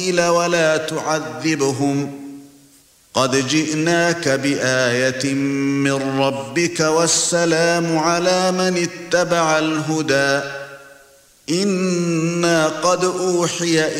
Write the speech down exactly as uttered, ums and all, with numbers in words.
ولا تعذبهم قد جئناك بآية من ربك والسلام على من اتبع الهدى إنا قد أوحي